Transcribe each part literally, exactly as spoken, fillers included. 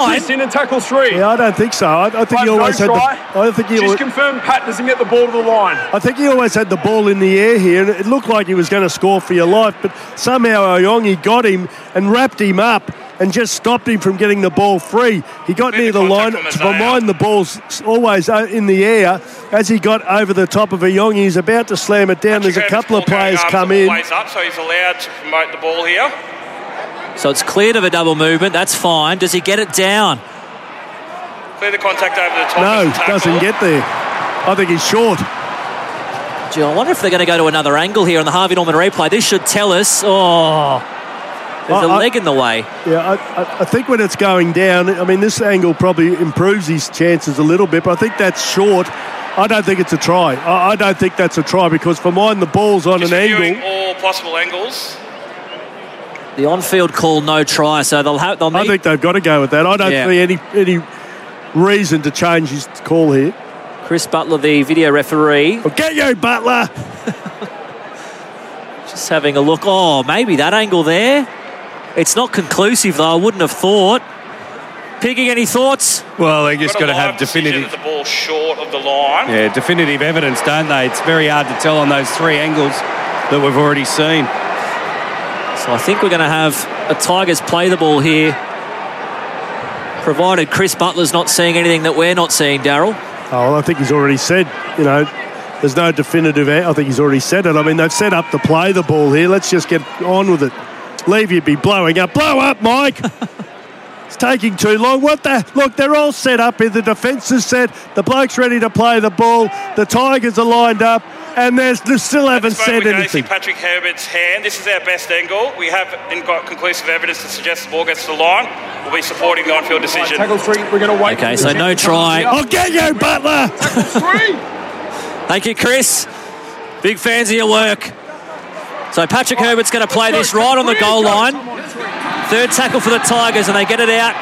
Chris in and tackle three. Yeah, I don't think so. I, I think But he always no had try. the... I think he Just always, confirm Pat doesn't get the ball to the line. I think he always had the ball in the air here, and it looked like he was going to score for your life, but somehow Oyongi got him and wrapped him up and just stopped him from getting the ball free. He got near the line. For mine, the ball's always in the air. As he got over the top of Oyongi, he's about to slam it down. There's a couple of players come in. Up, so he's allowed to promote the ball here. So it's cleared of a double movement. That's fine. Does he get it down? Clear the contact over the top. No, doesn't get there. I think he's short. Gee, I wonder if they're going to go to another angle here on the Harvey Norman replay. This should tell us. Oh, there's I, a leg in the way. Yeah, I, I, I think when it's going down, I mean, this angle probably improves his chances a little bit, but I think that's short. I don't think it's a try. I, I don't think that's a try because for mine, the ball's on Just an reviewing angle. all possible angles. The on-field call, no try, so they'll have. They'll need... I think they've got to go with that. I don't Yeah. see any any reason to change his call here. Chris Butler, the video referee. Well, get you, Butler! Just having a look. Oh, maybe that angle there. It's not conclusive, though. I wouldn't have thought. Piggy, any thoughts? Well, they just got to have definitive. definitive. The ball short of the line. Yeah, definitive evidence, don't they? It's very hard to tell on those three angles that we've already seen. So I think we're going to have a Tigers play the ball here, provided Chris Butler's not seeing anything that we're not seeing, Daryl. Oh, well, I think he's already said, you know, there's no definitive. I think he's already said it. I mean, they've set up to play the ball here. Let's just get on with it. Leave you be blowing up. Blow up, Mike! It's taking too long. What the? Look, they're all set up here. The defence is set. The bloke's ready to play the ball. The Tigers are lined up. And there's, they still haven't said anything. Patrick Herbert's hand. This is our best angle. We haven't got conclusive evidence to suggest the ball gets to the line. We'll be supporting the on-field decision. Tackle three, we're going to wait. Okay, so no try. I'll get you, Butler! Three. Thank you, Chris. Big fans of your work. So Patrick Herbert's going to play this right on the goal line. Third tackle for the Tigers, and they get it out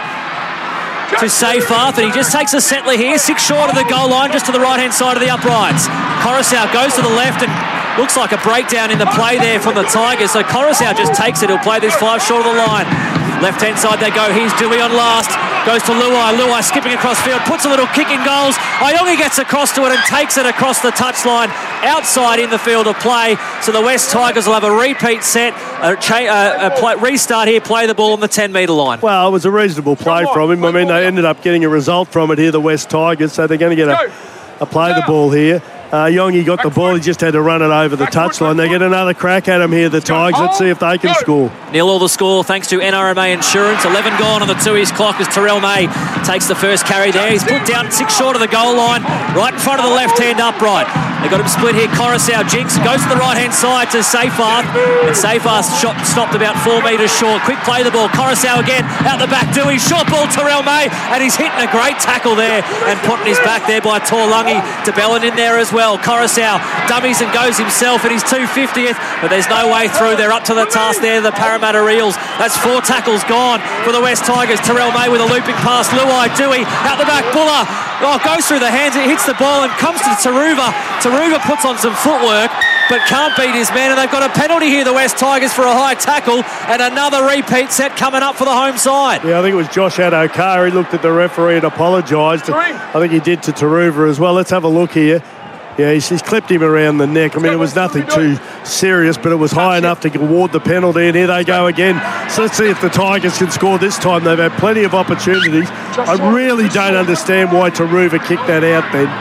to Seyfarth, and he just takes a settler here, six short of the goal line, just to the right-hand side of the uprights. Coruscant goes to the left and looks like a breakdown in the play there from the Tigers. So Coruscant just takes it. He'll play this five short of the line. Left-hand side they go. Here's Dewey on last. Goes to Luai. Luai skipping across field. Puts a little kick in goals. Oyongi gets across to it and takes it across the touchline outside in the field of play. So the West Tigers will have a repeat set, a, cha- a, a play, restart here, play the ball on the ten-metre line. Well, it was a reasonable play from him. I mean, they ended up getting a result from it here, the West Tigers, so they're going to get a, a play the ball here. Uh, Yongi got the ball. He just had to run it over the touchline. They get another crack at him here, the Tigers. Let's see if they can score. Nil all the score thanks to N R M A Insurance. eleven gone on the two-east clock as Terrell May takes the first carry there. He's put down six short of the goal line, right in front of the left-hand upright. They've got him split here. Coruscant jinks, goes to the right-hand side to Seyfarth, and Seyfarth shot, stopped about four metres short. Quick play the ball. Coruscant again, out the back. Dewey, short ball, Terrell May, and he's hitting a great tackle there and putting his back there by Torlungi. DeBellin in there as well. Coruscant dummies and goes himself at his two hundred fiftieth, but there's no way through. They're up to the task there, the Parramatta Eels. That's four tackles gone for the West Tigers. Terrell May with a looping pass. Luai, Dewey, out the back. Buller, oh, goes through the hands. It hits the ball and comes to Taruva. Taruva puts on some footwork, but can't beat his man, and they've got a penalty here, the West Tigers, for a high tackle, and another repeat set coming up for the home side. Yeah, I think it was Josh Adokar. He looked at the referee and apologised. I think he did to Taruva as well. Let's have a look here. Yeah, he's, he's clipped him around the neck. I mean, it was nothing too serious, but it was high enough to award the penalty, and here they go again. So let's see if the Tigers can score this time. They've had plenty of opportunities. I really don't understand why Taruva kicked that out then.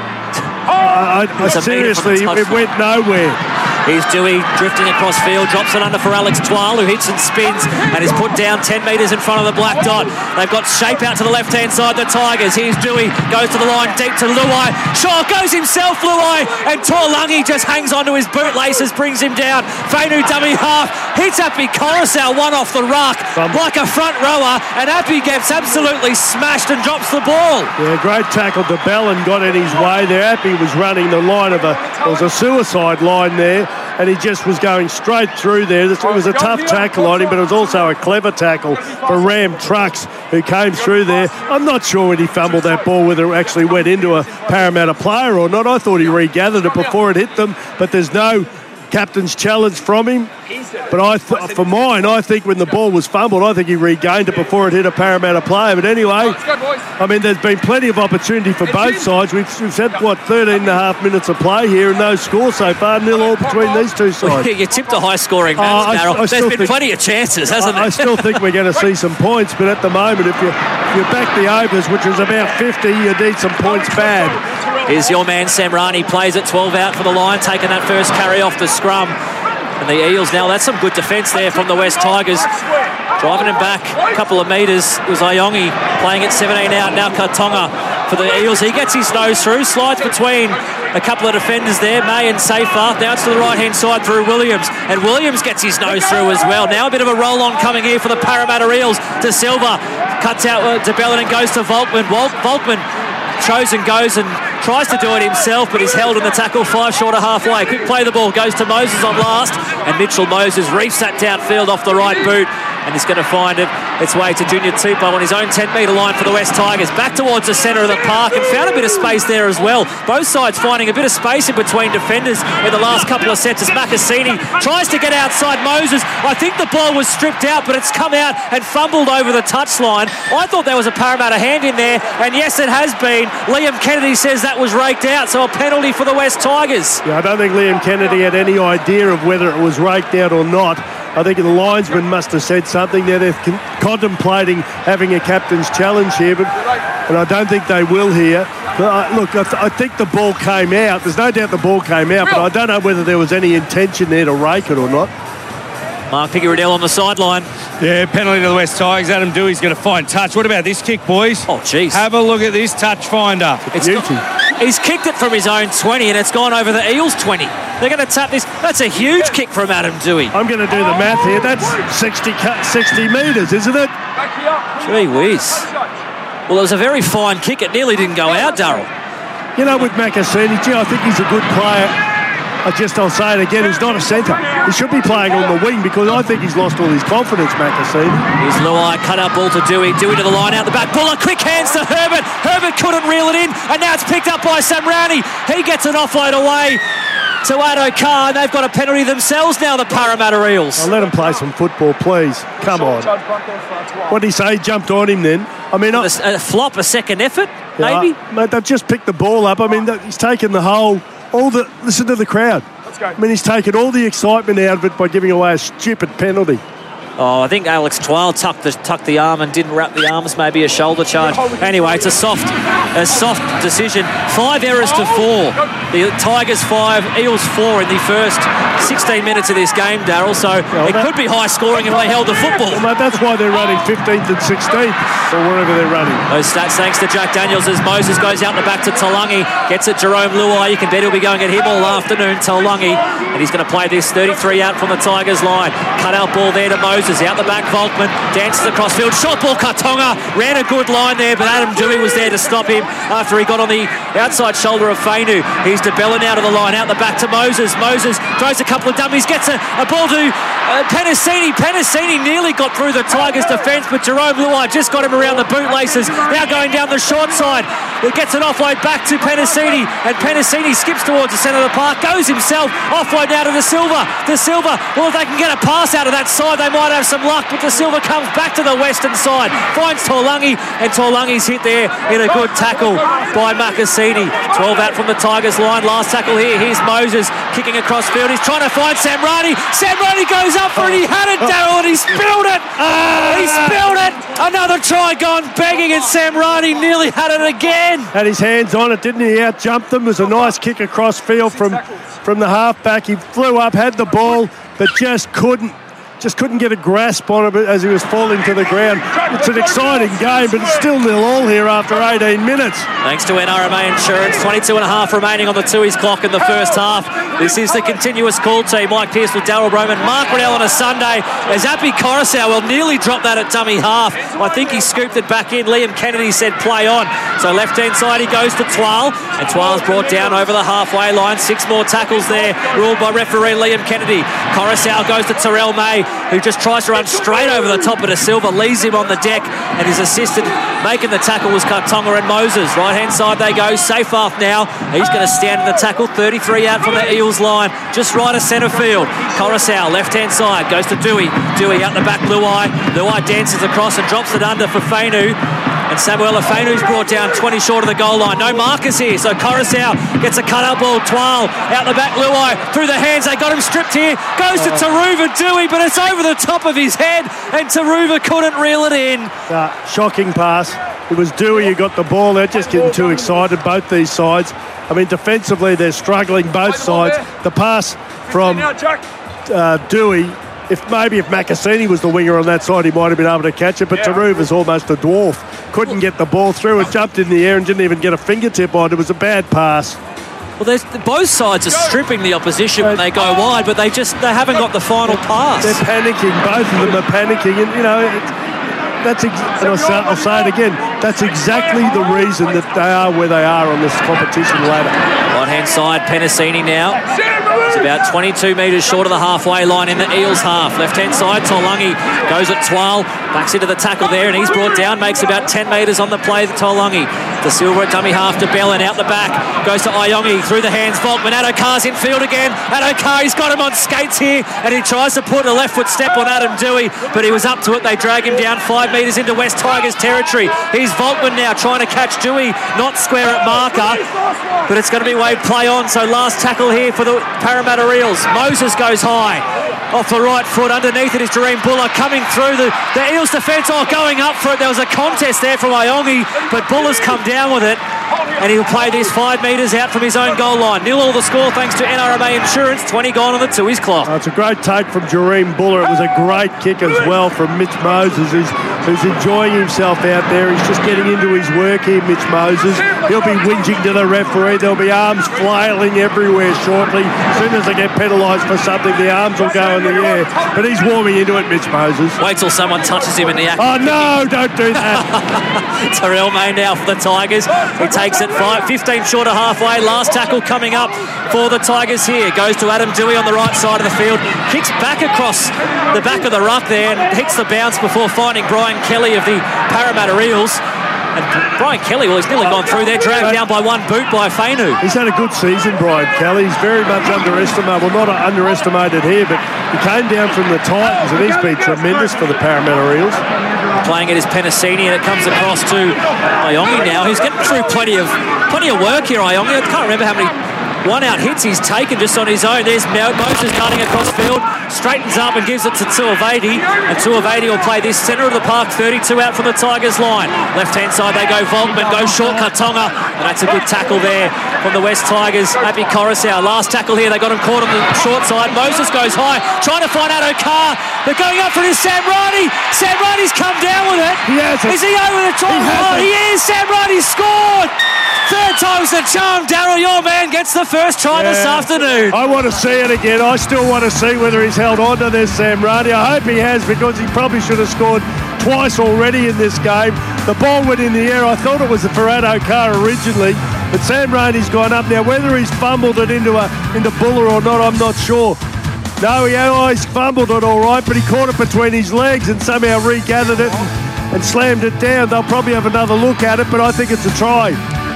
I, I, I seriously, it went nowhere. Here's Dewey drifting across field, drops it under for Alex Twal, who hits and spins and is put down ten metres in front of the black dot. They've got shape out to the left-hand side, the Tigers. Here's Dewey, goes to the line, deep to Luai. Shaw goes himself, Luai, and Torlungi just hangs onto his bootlaces, brings him down. Fainu dummy half, hits Appy Coruscant one off the ruck, like a front rower, and Appy gets absolutely smashed and drops the ball. Yeah, great tackle. DeBellin got in his way there. Appy was running the line of a, it was a suicide line there, and he just was going straight through there. It was a tough tackle on him, but it was also a clever tackle for Ram Trucks, who came through there. I'm not sure when he fumbled that ball whether it actually went into a Parramatta player or not. I thought he regathered it before it hit them, but there's no captain's challenge from him. But I, th- for mine, I think when the ball was fumbled, I think he regained it before it hit a Parramatta player. But anyway, I mean, there's been plenty of opportunity for both sides. We've, we've had, what, thirteen and a half minutes of play here and no score so far, nil all between these two sides. You tipped a high-scoring match, uh, Darryl. There's been think, plenty of chances, hasn't I, there? I still think we're going to see some points, but at the moment, if you, if you back the overs, which is about fifty, you need some points bad. Here's your man, Samrani, plays at twelve out for the line, taking that first carry off the scrum. And the Eels now, that's some good defence there from the West Tigers. Driving him back a couple of metres was Ayongi, playing at seventeen out, now Katonga for the Eels. He gets his nose through, slides between a couple of defenders there, May and Safer. Now it's to the right-hand side through Williams. And Williams gets his nose through as well. Now a bit of a roll-on coming here for the Parramatta Eels. De Silva cuts out uh, De Belin and goes to Volkman. Vol- Volkman shows and goes and tries to do it himself, but he's held in the tackle five short of halfway. Quick play the ball, goes to Moses on last, and Mitchell Moses reefs that downfield off the right boot, and he's going to find it its way to Junior Tupou on his own ten metre line for the West Tigers. Back towards the centre of the park and found a bit of space there as well. Both sides finding a bit of space in between defenders in the last couple of sets as Makasini tries to get outside Moses. I think the ball was stripped out, but it's come out and fumbled over the touchline. I thought there was a Parramatta hand in there, and yes, it has been. Liam Kennedy says that was raked out, so a penalty for the West Tigers. Yeah, I don't think Liam Kennedy had any idea of whether it was raked out or not. I think the linesman must have said something there. They're con- contemplating having a captain's challenge here, but and I don't think they will here. But, uh, look, I, th- I think the ball came out. There's no doubt the ball came out, but I don't know whether there was any intention there to rake it or not. Mark Piggy-Riddell on the sideline. Yeah, penalty to the West Tigers. Adam Dewey's going to find touch. What about this kick, boys? Oh, jeez. Have a look at this touch finder. It's got, he's kicked it from his own twenty, and it's gone over the Eels' twenty. They're going to tap this. That's a huge kick from Adam Dewey. I'm going to do the math here. That's sixty, sixty metres, isn't it? Gee whiz. Well, it was a very fine kick. It nearly didn't go out, Darryl. You know, with Makasini, gee, I think he's a good player. I just, I'll say it again, he's not a centre. He should be playing on the wing because I think he's lost all his confidence, Makasini. Here's Luai, cut out ball to Dewey. Dewey to the line out the back. Buller, quick hands to Herbert. Herbert couldn't reel it in, and now it's picked up by Samrani. He gets an offload away to Addo Carr, and they've got a penalty themselves now, the Parramatta Eels. I'll let him play some football, please. Come on. What did he say? He jumped on him then. I mean, a, a flop, a second effort, yeah, maybe? Mate, they've just picked the ball up. I mean, he's taken the whole... All the listen to the crowd. I mean, he's taken all the excitement out of it by giving away a stupid penalty. Oh, I think Alex Twile tucked the, tucked the arm and didn't wrap the arms, maybe a shoulder charge. Anyway, it's a soft a soft decision. Five errors to four. The Tigers five, Eels four in the first sixteen minutes of this game, Darryl. So well, it could be high scoring if they held the football. Well, mate, that's why they're running fifteenth and sixteenth or wherever they're running. Those stats thanks to Jack Daniels as Moses goes out in the back to Taulagi. Gets it Jerome Luai. You can bet he'll be going at him all afternoon, Taulagi. And he's going to play this thirty-three out from the Tigers line. Cut out ball there to Moses. Out the back, Volkman dances across field. Short ball, Katonga ran a good line there, but Adam Dewey was there to stop him after he got on the outside shoulder of Fainu. He's De Belin out of the line, out the back to Moses. Moses throws a couple of dummies, gets a, a ball to uh, Penasini. Penasini nearly got through the Tigers' defence, but Jerome Luai just got him around the bootlaces. Now going down the short side. It gets an offload back to Penasini, and Penasini skips towards the centre of the park, goes himself, offload now to De Silva. De Silva, well, if they can get a pass out of that side, they might have some luck, but De Silva comes back to the western side, finds Taulagi, and Taulagi's hit there in a good tackle by Makasini. twelve out from the Tigers line, last tackle here. Here's Moses kicking across field. He's trying to find Samrani. Samrani goes up for it. He had it, Darryl, and he spilled it. He spilled it. Another try gone begging, and Samrani nearly had it again. Had his hands on it, didn't he? Out jumped them. It was a nice kick across field from, from the halfback. He flew up, had the ball, but just couldn't. Just couldn't get a grasp on it as he was falling to the ground. It's an exciting game, but it's still nil all here after eighteen minutes. Thanks to N R M A Insurance. twenty-two and a half remaining on the Tooheys clock in the first half. This is the continuous call team. Mike Pearce with Darryl Broman. Mark Riddell on a Sunday as Api Coruscant will nearly drop that at dummy half. I think he scooped it back in. Liam Kennedy said play on. So left-hand side, he goes to Twal, and Twal's brought down over the halfway line. Six more tackles there, ruled by referee Liam Kennedy. Coruscant goes to Terrell May, who just tries to run straight over the top of De Silva, leaves him on the deck, and his assistant making the tackle was Kartonga and Moses. Right-hand side they go, Seyfarth now. He's going to stand in the tackle, thirty-three out from the Eels line, just right of centre field. Coruscant, left-hand side, goes to Dewey. Dewey out the back, Luai. Luai dances across and drops it under for Fainu. And Samuel Afenu's brought down twenty short of the goal line. No markers here, so Coruscant gets a cut-up ball. Twal out the back, Luai through the hands. They got him stripped here. Goes to Taruva Dewey, but it's over the top of his head, and Taruva couldn't reel it in. Uh, shocking pass. It was Dewey who got the ball. They're just getting too excited, both these sides. I mean, defensively, they're struggling, both sides. The pass from uh, Dewey, if maybe if Macassini was the winger on that side, he might have been able to catch it, but yeah. Taruva's almost a dwarf. Couldn't get the ball through. It jumped in the air and didn't even get a fingertip on it. It was a bad pass. Well, there's, both sides are stripping the opposition when they go wide, but they just they haven't got the final pass. They're panicking. Both of them are panicking, and you know. It, That's ex- and I'll, say, I'll say it again. That's exactly the reason that they are where they are on this competition ladder. Right-hand side, Penasini now. It's about twenty-two metres short of the halfway line in the Eels half. Left-hand side, Tolungi goes at Twal, backs into the tackle there, and he's brought down, makes about ten metres on the play, the Tolungi. De Silva at dummy half to Bellin, out the back, goes to Iongi, through the hands, Volkman. Addo-Carr's in field again. Addo-Carr, he's got him on skates here, and he tries to put a left foot step on Adam Dewey, but he was up to it. They drag him down five metres into West Tigers territory. Here's Volkman now trying to catch Dewey, not square at marker, but it's going to be Wade play on. So last tackle here for the Parramatta Eels. Moses goes high off the right foot. Underneath it is Jareem Buller coming through the, the Eels defence. Oh, going up for it. There was a contest there from Iongi, but Buller's come down with it, and he'll play this five metres out from his own goal line. Nil all the score thanks to N R M A Insurance. twenty gone on the Tui's clock. Oh, it's a great take from Jareem Buller. It was a great kick as well from Mitch Moses, who's, who's enjoying himself out there. He's just getting into his work here, Mitch Moses. He'll be whinging to the referee. There'll be arms flailing everywhere shortly. As soon as they get penalised for something, the arms will go in the air. But he's warming into it, Mitch Moses. Wait till someone touches him in the act. Oh, no, don't do that. Terrell May now for the Tigers. He takes it five, fifteen short of halfway. Last tackle coming up for the Tigers here. Goes to Adam Dewey on the right side of the field. Kicks back across the back of the ruck there and hits the bounce before finding Brian Kelly of the Parramatta Eels. And Brian Kelly, well, he's nearly gone through there, dragged down by one boot by Fainu. He's had a good season, Brian Kelly. He's very much underestimated. Well, not underestimated here, but he came down from the Titans, and he's been tremendous for the Parramatta Eels. Playing it is Penasini, and it comes across to Iongi now. He's getting through plenty of plenty of work here, Iongi. I can't remember how many one-out hits he's taken just on his own. There's Moses running across field, straightens up and gives it to Tuivedi, and Tuivedi will play this centre of the park, thirty-two out from the Tigers line. Left-hand side they go, Volkman goes short, Kartonga, and that's a good tackle there from the West Tigers. Happy Coruscant, last tackle here, they got him caught on the short side. Moses goes high, trying to find Addo-Carr. They're going up for this, Sam Riley. Sam Riley's come down with it. He has it. Is he over the top? He, oh, he is. Sam Riley scored. Third time's the charm. Daryl, your man gets the first try yeah. this afternoon. I want to see it again. I still want to see whether he's held on to this, Sam Rani. I hope he has, because he probably should have scored twice already in this game. The ball went in the air. I thought it was for Addo-Carr originally, but Sam Rainey's gone up now. Whether he's fumbled it into a into Buller or not, I'm not sure. No, he always fumbled it all right, but he caught it between his legs and somehow regathered it and, and slammed it down. They'll probably have another look at it, but I think it's a try.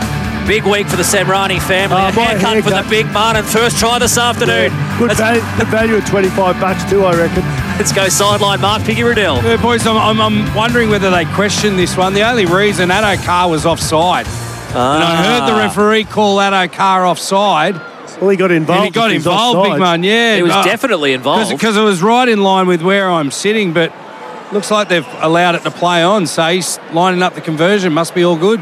Big week for the Samrani family. Oh, a haircut, haircut for the big man, and first try this afternoon. Yeah. Good, value, good value at twenty-five bucks too, I reckon. Let's go sideline, Mark Piggy Riddell. Yeah, boys, I'm, I'm, I'm wondering whether they questioned this one. The only reason Addo-Carr was offside. Ah. And I heard the referee call Addo-Carr offside. Well, he got involved. And he got involved, big man, yeah. He was uh, definitely involved. Because it was right in line with where I'm sitting, but looks like they've allowed it to play on, so he's lining up the conversion. Must be all good.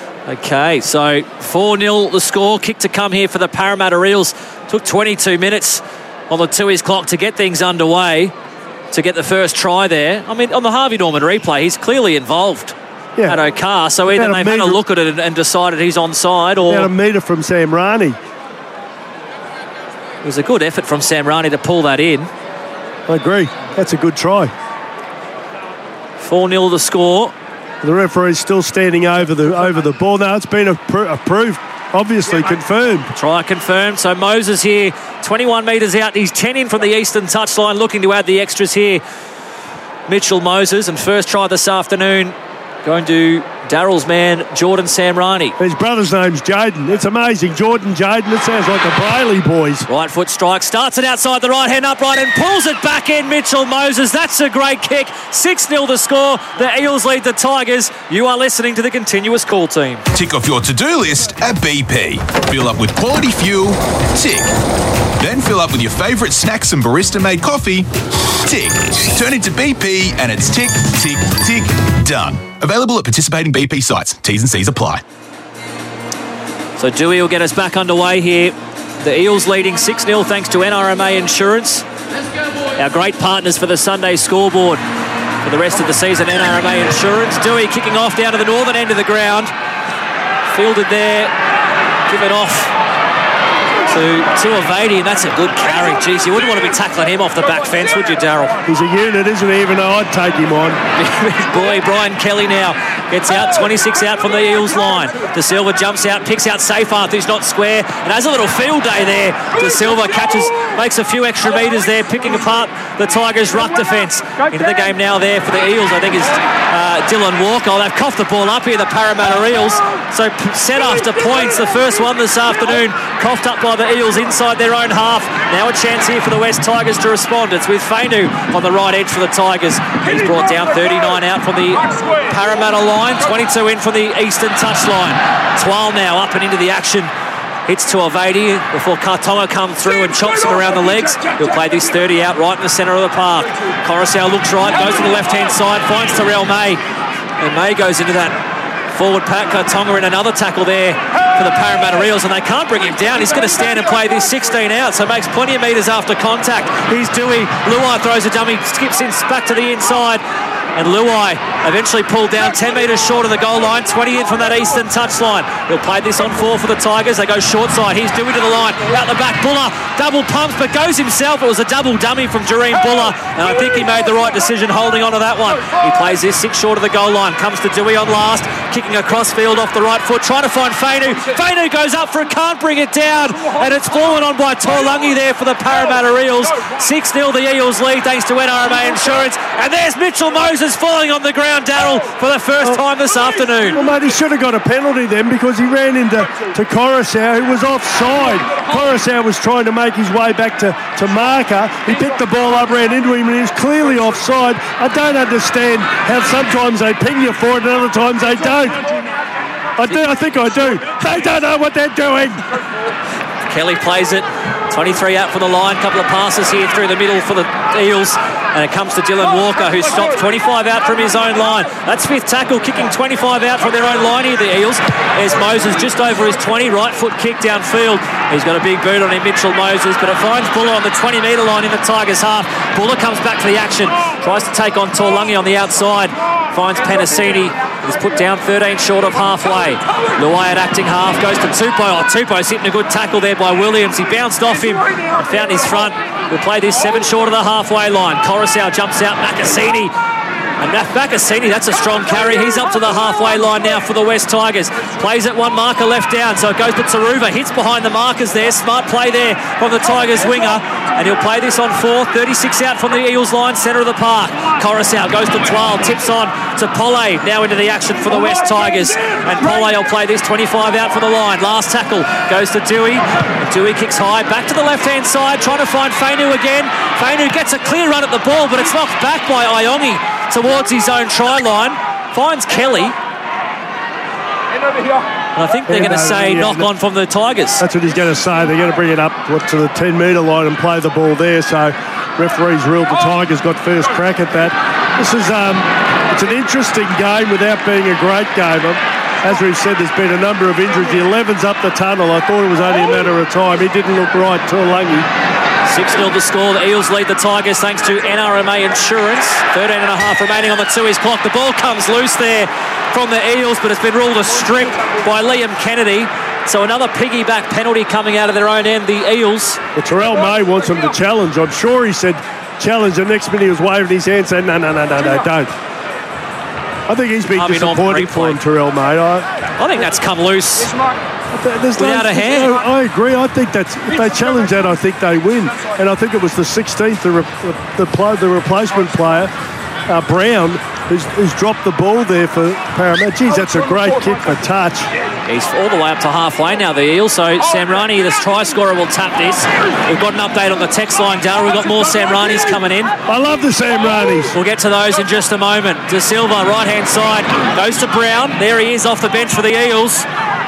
Okay, so four nil the score. Kick to come here for the Parramatta Eels. Took twenty-two minutes on the Tui's clock to get things underway, to get the first try there. I mean, on the Harvey Norman replay, he's clearly involved. Yeah. Addo-Carr, so either they've had a look at it and decided he's onside, or... About a metre from Samrani. It was a good effort from Samrani to pull that in. I agree. That's a good try. four nil the score. The referee's still standing over the over the ball. Now it's been appro- approved, obviously confirmed. Try confirmed. So Moses here, twenty-one metres out. He's ten in from the eastern touchline, looking to add the extras here. Mitchell Moses, and first try this afternoon going to Darrell's man, Jordan Samrani. His brother's name's Jaden. It's amazing. Jordan Jaden. It sounds like the Brayley boys. Right foot strike. Starts it outside the right hand upright and pulls it back in. Mitchell Moses. That's a great kick. six nil the score. The Eels lead the Tigers. You are listening to the Continuous Call team. Tick off your to-do list at B P. Fill up with quality fuel. Tick. Then fill up with your favourite snacks and barista-made coffee. Tick. Turn into B P and it's tick, tick, tick, done. Available at participating B P sites. T's and C's apply. So Dewey will get us back underway here. The Eels leading six nil thanks to N R M A Insurance. Our great partners for the Sunday scoreboard for the rest of the season, N R M A Insurance. Dewey kicking off down to the northern end of the ground. Fielded there. Given off to Tuivasa, and that's a good carry. Jeez, you wouldn't want to be tackling him off the back fence, would you, Darrell? He's a unit, isn't he? Even though I'd take him on. Boy, Brian Kelly now gets out, twenty-six out from the Eels line. De Silva jumps out, picks out Seyfarth, who's not square, and has a little field day there. De Silva catches, makes a few extra metres there, picking apart the Tigers' ruck defence. Into the game now there for the Eels, I think, is uh, Dylan Walker. They've coughed the ball up here, the Parramatta Eels. So set after points, the first one this afternoon, coughed up by the Eels inside their own half. Now a chance here for the West Tigers to respond. It's with Fainu on the right edge for the Tigers. He's brought down thirty-nine out from the Parramatta line, twenty-two in from the eastern touchline. Twal now up and into the action. Hits to Avadi before Kartonga comes through and chops him around the legs. He'll play this thirty out right in the centre of the park. Coruscant looks right, goes to the left-hand side, finds Terrell May. And May goes into that forward pack. Kartonga in another tackle there for the Parramatta Eels, and they can't bring him down. He's going to stand and play this sixteen out, so makes plenty of metres after contact. He's Dewey. Luai throws a dummy, skips in back to the inside. And Luai eventually pulled down ten metres short of the goal line, twenty in from that eastern touchline. He'll play this on four for the Tigers. They go short side. Here's Dewey to the line. Out the back, Buller. Double pumps, but goes himself. It was a double dummy from Jareem Buller. And I think he made the right decision holding on to that one. He plays this six short of the goal line. Comes to Dewey on last. Kicking across field off the right foot. Trying to find Fainu. Fainu goes up for it. Can't bring it down. And it's fallen on by Taulagi there for the Parramatta Eels. six nil the Eels lead thanks to N R M A Insurance. And there's Mitchell Moses falling on the ground, Darrell, for the first time this afternoon. Well, mate, he should have got a penalty then because he ran into to Coruscant, who was offside. Coruscant was trying to make his way back to, to marker. He picked the ball up, ran into him, and he was clearly offside. I don't understand how sometimes they ping you for it and other times they don't. I do. I think I do. They don't know what they're doing. Kelly plays it. twenty-three out from the line. Couple of passes here through the middle for the Eels. And it comes to Dylan Walker, who stops twenty-five out from his own line. That's fifth tackle, kicking twenty-five out from their own line here, the Eels. There's Moses just over his twenty, right foot kick downfield. He's got a big boot on him, Mitchell Moses, but it finds Buller on the twenty metre line in the Tigers' half. Buller comes back to the action, tries to take on Taulagi on the outside, finds Penasini. He's put down thirteen short of halfway. Luai at acting half, goes to Tupou. Oh, Tupou's hitting a good tackle there by Williams. He bounced off him and found his front. We'll play this seven short of the halfway line. Coruscant jumps out, Makasini. And Makasini, that's a strong carry. He's up to the halfway line now for the West Tigers. Plays it one marker left down, so it goes to Taruva. Hits behind the markers there. Smart play there from the Tigers winger. And he'll play this on four. thirty-six out from the Eels line, centre of the park. Coruscant goes to Twal, tips on to Polle. Now into the action for the West Tigers. And Polle will play this twenty-five out for the line. Last tackle goes to Dewey. Dewey kicks high, back to the left-hand side, trying to find Fainu again. Fainu gets a clear run at the ball, but it's knocked back by Iongi towards his own try line. Finds Kelly. And I think they're going to say yeah, knock on from the Tigers. That's what he's going to say. They're going to bring it up to the ten metre line and play the ball there. So referees ruled the Tigers got first crack at that. This is um, it's an interesting game without being a great game. As we've said, there's been a number of injuries. The eleven's up the tunnel. I thought it was only a matter of time. He didn't look right, Taulagi. six nil to score. The Eels lead the Tigers thanks to N R M A Insurance. thirteen and a half remaining on the two-ish clock. The ball comes loose there from the Eels, but it's been ruled a strip by Liam Kennedy. So another piggyback penalty coming out of their own end, the Eels. Well, Terrell May wants him to challenge. I'm sure he said challenge. The next minute he was waving his hand saying, no, no, no, no, no, don't. I think he's been Harvey Norman disappointing for him, replay. Terrell, mate. I, I think that's come loose. There's Without a hand. I, I agree. I think that's if they challenge that, I think they win. And I think it was the sixteenth, the re, the, play, the replacement player, uh, Brown, who's, who's dropped the ball there for Parramatta. Geez, that's a great kick for touch. He's all the way up to halfway now, the Eels. So Sam Rani, this try scorer, will tap this. We've got an update on the text line, Darryl. We've got more Sam Ranis coming in. I love the Sam Ranis. We'll get to those in just a moment. De Silva, right-hand side, goes to Brown. There he is off the bench for the Eels.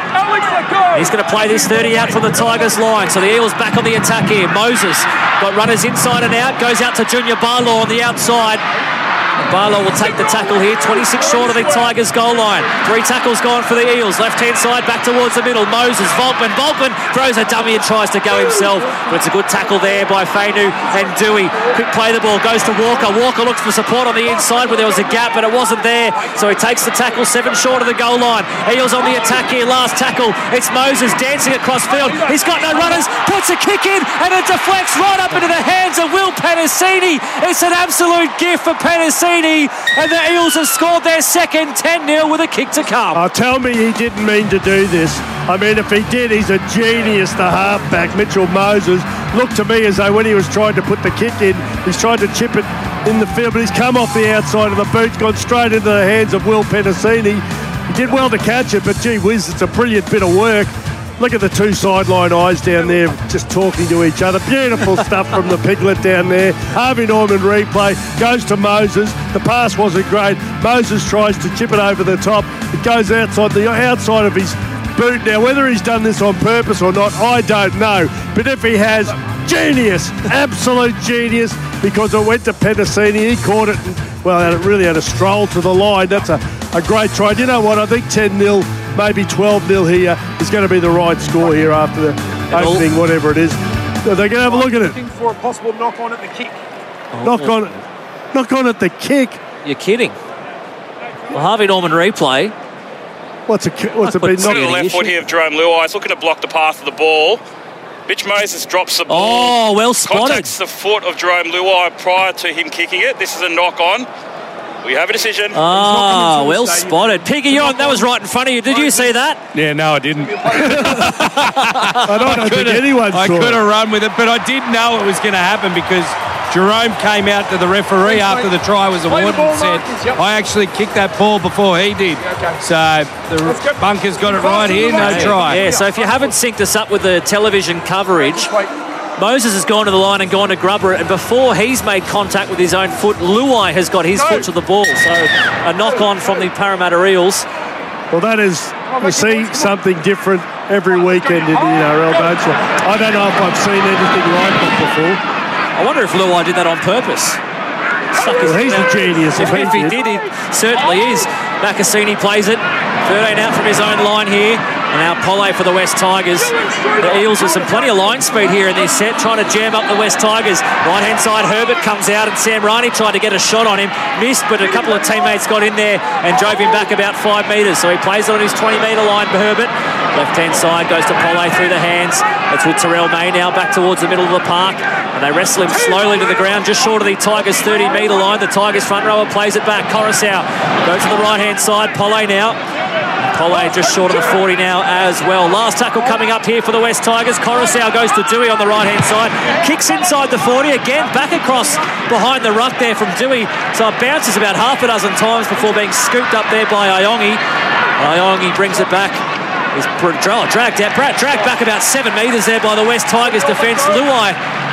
He's going to play this thirty out from the Tigers line. So the Eels back on the attack here. Moses got runners inside and out. Goes out to Junior Barlaw on the outside. Barlow will take the tackle here, twenty-six short of the Tigers goal line. Three tackles gone for the Eels. Left-hand side, back towards the middle. Moses, Volkman. Volkman throws a dummy and tries to go himself. But it's a good tackle there by Fainu and Dewey. Quick play the ball, goes to Walker. Walker looks for support on the inside where there was a gap, but it wasn't there. So he takes the tackle, seven short of the goal line. Eels on the attack here, last tackle. It's Moses dancing across field. He's got no runners, puts a kick in, and it deflects right up into the hands of Will Penasini. It's an absolute gift for Penasini. And the Eels have scored their second ten nil with a kick to come. Oh, tell me he didn't mean to do this. I mean, if he did, he's a genius, the halfback, Mitchell Moses. Looked to me as though when he was trying to put the kick in, he's tried to chip it in the field, but he's come off the outside of the boot, gone straight into the hands of Will Penasini. He did well to catch it, but gee whiz, it's a brilliant bit of work. Look at the two sideline eyes down there just talking to each other. Beautiful stuff from the Piglet down there. Harvey Norman replay. Goes to Moses. The pass wasn't great. Moses tries to chip it over the top. It goes outside the outside of his boot. Now, whether he's done this on purpose or not, I don't know. But if he has, genius. Absolute genius, because it went to Penasini. He caught it and, well, it really had a stroll to the line. That's a, a great try. Do you know what? I think ten nil, maybe twelve nil here is going to be the right score here after the opening, whatever it is. So they're going to have a look at it. Looking for a possible knock on at the kick. Knock on it. Knock on at the kick. You're kidding. Well, Harvey Norman replay. What's a what's a big To knock? the left foot here of Jerome Luai. He's looking to block the path of the ball. Mitch Moses drops the ball. Oh, well spotted. Contacts the foot of Jerome Luai prior to him kicking it. This is a knock on. We have a decision. Ah, well spotted. Piggy, you're on. That was right in front of you. Did you see that? Yeah, no, I didn't. I don't, I don't think anyone saw I could it. have run with it, but I did know it was going to happen because Jerome came out to the referee after the try was awarded and said, I actually kicked that ball before he did. So the bunker's got it right here, no try. Yeah, so if you haven't synced this up with the television coverage, Moses has gone to the line and gone to Grubber, and before he's made contact with his own foot, Luai has got his foot to the ball. So a knock on from the Parramatta Eels. Well, that is, you see something different every weekend in the N R L, don't you? I don't know if I've seen anything like that before. I wonder if Luai did that on purpose. Suck his Well, he's head a out. genius. If, if he did, he certainly is. Macassini plays it. thirteen out from his own line here. And now Polle for the West Tigers. The Eels with some plenty of line speed here in this set, trying to jam up the West Tigers. Right-hand side, Herbert comes out, and Sam Rani tried to get a shot on him. Missed, but a couple of teammates got in there and drove him back about five metres. So he plays it on his twenty-metre line, Herbert. Left-hand side goes to Polle through the hands. That's with Terrell May now back towards the middle of the park. And they wrestle him slowly to the ground, just short of the Tigers' thirty-metre line. The Tigers front rower plays it back. Coruscant goes to the right-hand side. Polle now. Polle just short of the forty now as well. Last tackle coming up here for the West Tigers. Coruscant goes to Dewey on the right-hand side. Kicks inside the forty. Again, back across behind the ruck there from Dewey. So it bounces about half a dozen times before being scooped up there by Iongi. Iongi brings it back. He's dragged out, dragged back about seven metres there by the West Tigers defence. Luai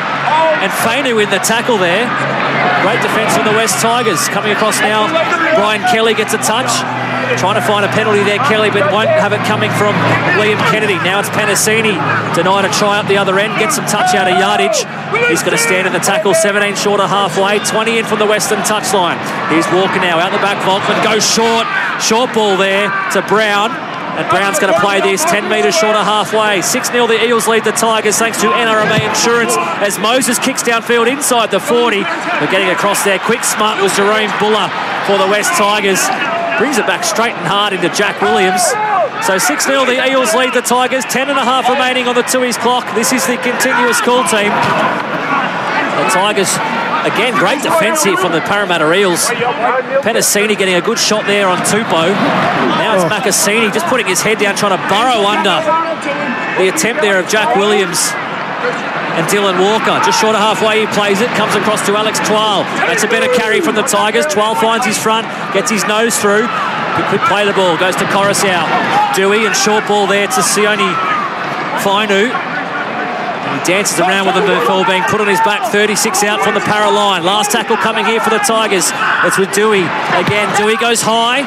and Fainu in the tackle there. Great defence from the West Tigers. Coming across now, Brian Kelly gets a touch. Trying to find a penalty there, Kelly, but won't have it coming from Liam Kennedy. Now it's Penasini. Denied a try up the other end. Gets some touch out of yardage. He's going to stand in the tackle. seventeen short of halfway. twenty in from the Western touchline. Here's Walker now. Out the back, Volkman goes short. Short ball there to Brown. And Brown's going to play this ten metres short of halfway. six nil the Eels lead the Tigers thanks to N R M A Insurance as Moses kicks downfield inside the forty. But getting across there quick, smart was Jerome Buller for the West Tigers. Brings it back straight and hard into Jack Williams. So six nil the Eels lead the Tigers. ten and a half remaining on the Tooheys clock. This is the continuous call team. The Tigers again, great defence here from the Parramatta Eels. Penasini getting a good shot there on Tupou. Now it's Makasini just putting his head down, trying to burrow under the attempt there of Jack Williams and Dylan Walker. Just short of halfway, he plays it, comes across to Alex Twal. That's a better carry from the Tigers. Twal finds his front, gets his nose through. Quick play the ball, goes to Coruscant. Dewey and short ball there to Sione Fainu. And he dances around with the ball being put on his back. thirty-six out from the Para line. Last tackle coming here for the Tigers. It's with Dewey. Again, Dewey goes high.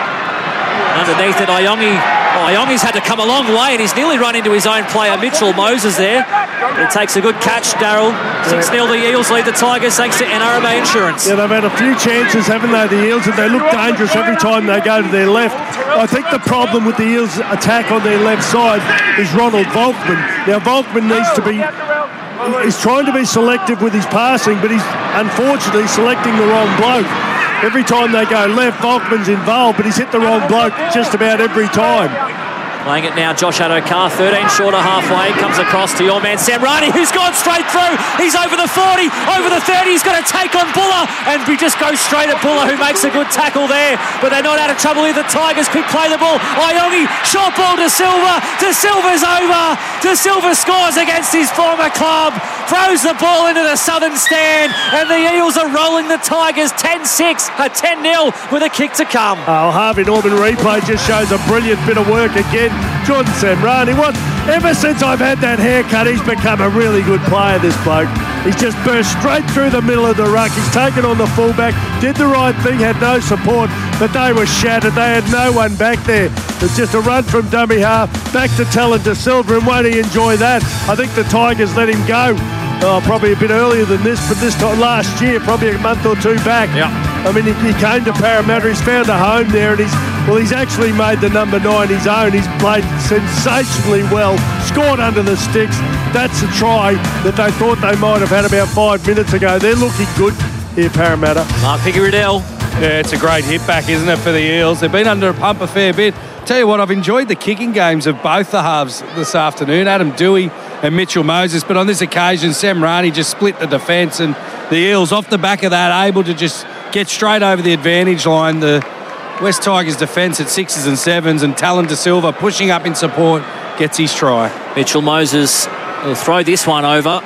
Underneath it, Iongi. Oh, Iongi's had to come a long way, and he's nearly run into his own player, Mitchell Moses, there. But it takes a good catch, Darryl. six nil the Eels lead the Tigers thanks to N R M A Insurance. Yeah, they've had a few chances, haven't they, the Eels, and they look dangerous every time they go to their left. I think the problem with the Eels' attack on their left side is Ronald Volkman. Now, Volkman needs to be... He's trying to be selective with his passing, but he's unfortunately selecting the wrong bloke. Every time they go left, Volkman's involved, but he's hit the wrong bloke just about every time. Playing it now, Josh Adokar, thirteen short of halfway, comes across to your man Sam Rani, who's gone straight through. He's over the forty, over the thirty, he's going to take on Buller, and we just go straight at Buller, who makes a good tackle there, but they're not out of trouble here. The Tigers quick play the ball. Iongi, short ball to Silva, to Silva's over, to Silva scores against his former club, throws the ball into the southern stand, and the Eels are rolling the Tigers ten six, a ten nil with a kick to come. Oh, Harvey Norman replay just shows a brilliant bit of work again. Jordan Samrani, what? Ever since I've had that haircut, he's become a really good player, this bloke. He's just burst straight through the middle of the ruck. He's taken on the fullback, did the right thing, had no support, but they were shattered. They had no one back there. It's just a run from dummy half, back to Talon De Silva, and won't he enjoy that? I think the Tigers let him go. Oh, probably a bit earlier than this, but this time last year, probably a month or two back. Yeah. I mean, he, he came to Parramatta, he's found a home there, and he's, well, he's actually made the number nine his own. He's played sensationally well, scored under the sticks. That's a try that they thought they might have had about five minutes ago. They're looking good here, Parramatta. Mark Piggy-Riddell. Yeah, it's a great hit back, isn't it, for the Eels? They've been under a pump a fair bit. Tell you what, I've enjoyed the kicking games of both the halves this afternoon, Adam Dewey and Mitchell Moses, but on this occasion, Sam Rani just split the defence, and the Eels, off the back of that, able to just get straight over the advantage line. The West Tigers defence at sixes and sevens, and Talon De Silva pushing up in support, gets his try. Mitchell Moses will throw this one over.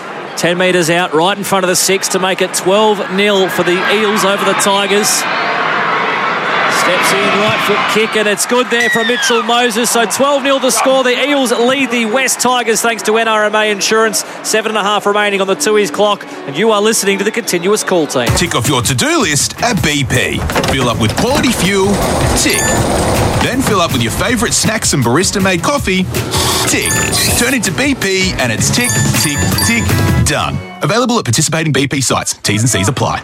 ten metres out, right in front of the six to make it twelve nil for the Eels over the Tigers. Steps in, right foot kick, and it's good there from Mitchell Moses. So twelve nil the score. The Eels lead the West Tigers thanks to N R M A Insurance. Seven and a half remaining on the Tooheys clock, and you are listening to the Continuous Call Team. Tick off your to-do list at B P. Fill up with quality fuel. Tick. Then fill up with your favourite snacks and barista-made coffee. Tick. Turn into B P, and it's tick, tick, tick, done. Available at participating B P sites. T's and C's apply.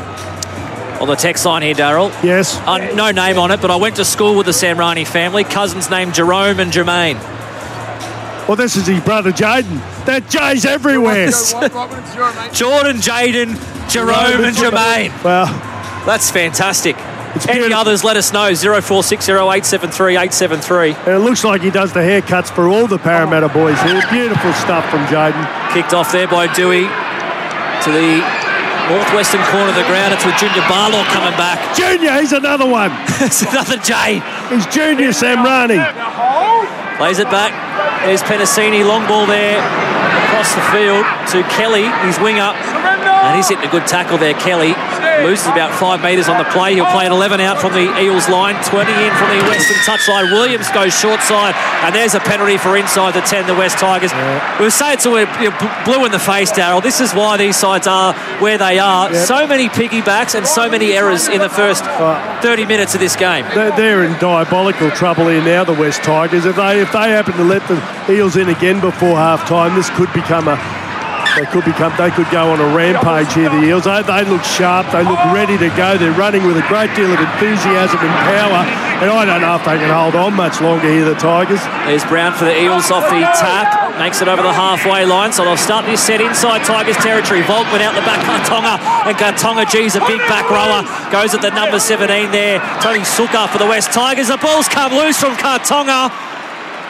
On the text line here, Darryl. Yes. Uh, no name on it, but I went to school with the Samrani family. Cousins named Jerome and Jermaine. Well, this is his brother, Jaden. That J's everywhere. Jordan, Jaden, Jerome and Jermaine. Well, that's fantastic. It's Any beautiful. others, let us know. zero four six zero eight seven three eight seven three. And it looks like he does the haircuts for all the Parramatta boys here. Beautiful stuff from Jaden. Kicked off there by Dewey to the northwestern corner of the ground. It's with Junior Barlaw coming back. Junior, he's another one. It's another J. He's Junior Samrani. Plays it back. There's Penasini. Long ball there across the field to Kelly, his winger. And he's hitting a good tackle there, Kelly. Loses about five metres on the play. He'll play an eleven out from the Eels line. twenty in from the Western touchline. Williams goes short side. And there's a penalty for inside the ten, the West Tigers. Yeah. We'll say it's a you know, blue in the face, Darryl. This is why these sides are where they are. Yep. So many piggybacks and so many errors in the first thirty minutes of this game. They're, they're in diabolical trouble here now, the West Tigers. If they if they happen to let the Eels in again before half-time, this could become a... They could become. They could go on a rampage here, the Eels. They, they look sharp. They look ready to go. They're running with a great deal of enthusiasm and power. And I don't know if they can hold on much longer here, the Tigers. There's Brown for the Eels off the tap. Makes it over the halfway line. So they'll start this set inside Tigers territory. Volkman out the back. Kartonga. And Kartonga, geez, a big back rower. Goes at the number seventeen there. Tony Suka for the West Tigers. The ball's come loose from Kartonga.